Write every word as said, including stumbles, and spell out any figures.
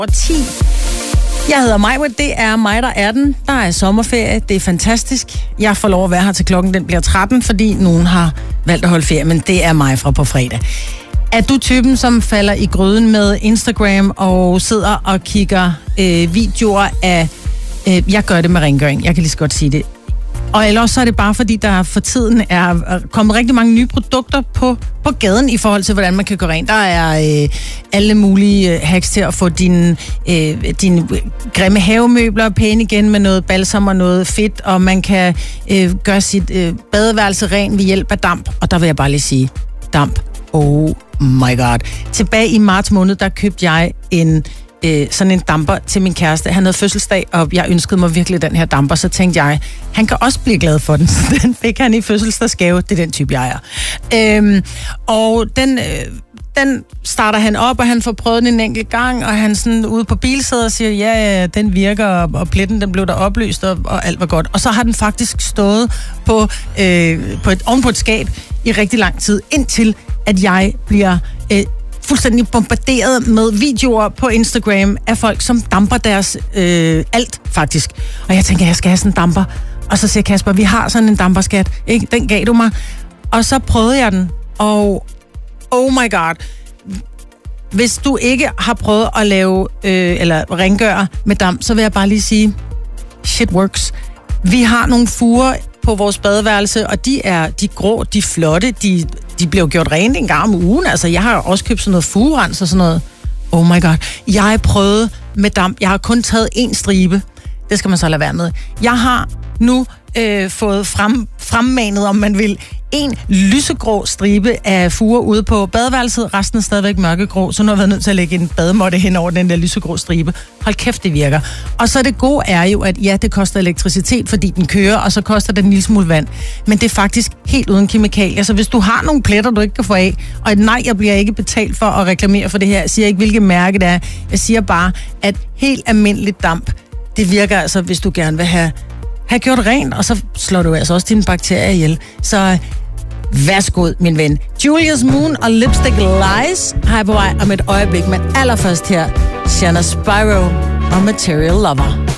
ti. Jeg hedder Majbert, det er mig, der er den. Der er sommerferie, det er fantastisk. Jeg får lov at være her til klokken, den bliver tretten, fordi nogen har valgt at holde ferie, men det er mig fra på fredag. Er du typen, som falder i gryden med Instagram og sidder og kigger øh, videoer af... Øh, jeg gør det med rengøring, jeg kan lige så godt sige det. Og ellers så er det bare, fordi der for tiden er kommet rigtig mange nye produkter på, på gaden i forhold til, hvordan man kan gøre rent. Der er øh, alle mulige hacks til at få dine, øh, dine grimme havemøbler pæne igen med noget balsam og noget fedt, og man kan øh, gøre sit øh, badeværelse ren ved hjælp af damp. Og der vil jeg bare lige sige, damp, oh my god. Tilbage i marts måned, der købte jeg en... Øh, sådan en damper til min kæreste. Han havde fødselsdag, og jeg ønskede mig virkelig den her damper, så tænkte jeg, han kan også blive glad for den, så den fik han i fødselsdagsgave. Det er den type, jeg er. Øhm, og den, øh, den starter han op, og han får prøvet den en enkelt gang, og han sådan ude på bilsædet og siger, ja, ja, den virker, og, og pletten, den blev der oplyst, og, og alt var godt. Og så har den faktisk stået på, øh, på et, oven på et skab i rigtig lang tid, indtil at jeg bliver... Øh, fuldstændig bombarderet med videoer på Instagram af folk, som damper deres øh, alt, faktisk. Og jeg tænker, jeg skal have sådan en damper. Og så siger Kasper, vi har sådan en damperskat, ikke? Den gav du mig. Og så prøvede jeg den, og oh my god. Hvis du ikke har prøvet at lave, øh, eller rengøre med damp, så vil jeg bare lige sige, shit works. Vi har nogle furer på vores badeværelse, og de er de grå, de flotte, de, de bliver gjort rent en gang om ugen. Altså, jeg har også købt sådan noget fugerens og sådan noget. Oh my god. Jeg prøvede med damp. Jeg har kun taget en stribe. Det skal man så lade være med. Jeg har nu øh, fået frem, fremmanet, om man vil, en lysegrå stribe af fuger ude på badeværelset. Resten er stadigvæk mørkegrå, så nu har jeg været nødt til at lægge en bademåtte hen over den der lysegrå stribe. Hold kæft, det virker. Og så det gode er jo, at ja, det koster elektricitet, fordi den kører, og så koster det en lille smule vand. Men det er faktisk helt uden kemikalier. Så hvis du har nogle pletter, du ikke kan få af, og nej, jeg bliver ikke betalt for at reklamere for det her. Jeg siger ikke, hvilket mærke det er. Jeg siger bare, at helt almindeligt damp, det virker altså, hvis du gerne vil have, have gjort rent, og så slår du altså også dine bakterier ihjel. Så værsgod, min ven. Julius Moon og Lipstick Lies har jeg på vej om et øjeblik, men allerførst her, Shanna Spyro og Material Lover.